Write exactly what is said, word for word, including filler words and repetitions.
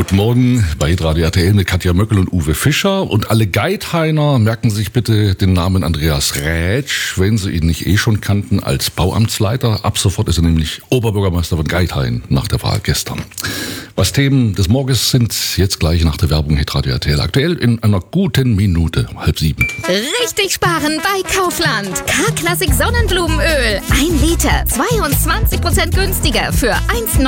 Guten Morgen bei Radio R T L mit Katja Möckel und Uwe Fischer. Und alle Geithainer merken sich bitte den Namen Andreas Rätsch, wenn sie ihn nicht eh schon kannten, als Bauamtsleiter. Ab sofort ist er nämlich Oberbürgermeister von Geithain nach der Wahl gestern. Was Themen des Morgens sind, jetzt gleich nach der Werbung mit Radio R T L. Aktuell in einer guten Minute, halb sieben. Richtig sparen bei Kaufland. K-Klassik Sonnenblumenöl. Ein Liter, zweiundzwanzig Prozent günstiger für eins Komma